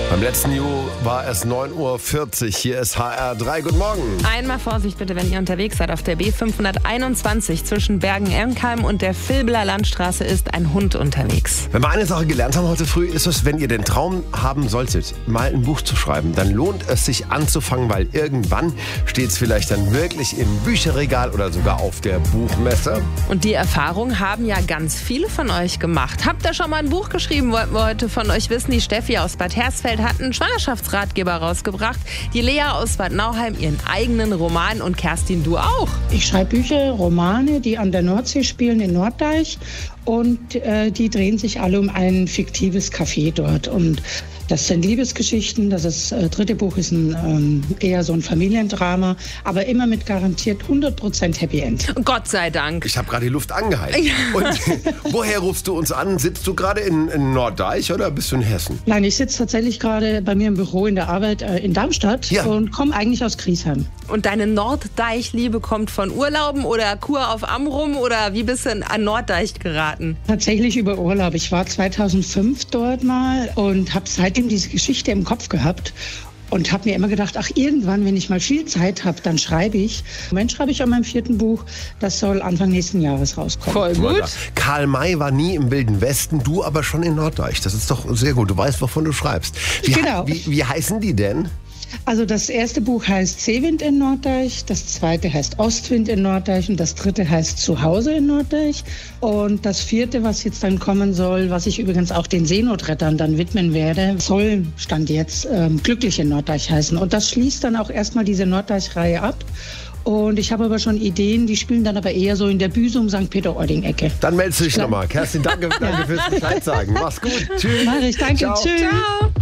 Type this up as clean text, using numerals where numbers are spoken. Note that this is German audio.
Beim letzten Ju war es 9:40 Uhr. Hier ist HR3. Guten Morgen. Einmal Vorsicht bitte, wenn ihr unterwegs seid. Auf der B521 zwischen Bergen-Ernkheim und der Vilbeler Landstraße ist ein Hund unterwegs. Wenn wir eine Sache gelernt haben heute früh, ist es, wenn ihr den Traum haben solltet, mal ein Buch zu schreiben, dann lohnt es sich anzufangen, weil irgendwann steht es vielleicht dann wirklich im Bücherregal oder sogar auf der Buchmesse. Und die Erfahrung haben ja ganz viele von euch gemacht. Habt ihr schon mal ein Buch geschrieben, wollten wir heute von euch wissen. Die Steffi aus Bad Hersfeld hat einen Schwangerschaftsratgeber rausgebracht. Die Lea aus Bad Nauheim ihren eigenen Roman und Kerstin, du auch. Ich schreibe Bücher, Romane, die an der Nordsee spielen in Norddeich und die drehen sich alle um ein fiktives Café dort. Und das sind Liebesgeschichten, das dritte Buch ist eher so ein Familiendrama, aber immer mit garantiert 100% Happy End. Gott sei Dank. Ich habe gerade die Luft angehalten. Ja. Und woher rufst du uns an? Sitzt du gerade in Norddeich oder bist du in Hessen? Nein, ich sitze tatsächlich gerade bei mir im Büro in der Arbeit in Darmstadt und komme eigentlich aus Griesheim. Und deine Norddeich-Liebe kommt von Urlauben oder Kur auf Amrum oder wie bist du an Norddeich geraten? Tatsächlich über Urlaub. Ich war 2005 dort mal und habe seitdem diese Geschichte im Kopf gehabt. Und habe mir immer gedacht, ach irgendwann, wenn ich mal viel Zeit habe, dann schreibe ich. Im Moment schreibe ich an meinem 4. Buch, das soll Anfang nächsten Jahres rauskommen. Voll gut. Karl May war nie im Wilden Westen, du aber schon in Norddeich. Das ist doch sehr gut, du weißt, wovon du schreibst. Wie heißen die denn? Also das erste Buch heißt Seewind in Norddeich, das zweite heißt Ostwind in Norddeich und das dritte heißt Zuhause in Norddeich. Und das vierte, was jetzt dann kommen soll, was ich übrigens auch den Seenotrettern dann widmen werde, soll, Stand jetzt, Glücklich in Norddeich heißen. Und das schließt dann auch erstmal diese Norddeich-Reihe ab. Und ich habe aber schon Ideen, die spielen dann aber eher so in der Büsum-St. Peter-Ording-Ecke. Dann meldest du dich nochmal. Kerstin, danke fürs Bescheid sagen. Mach's gut. Tschüss. Mach ich, danke. Ciao. Tschüss. Ciao.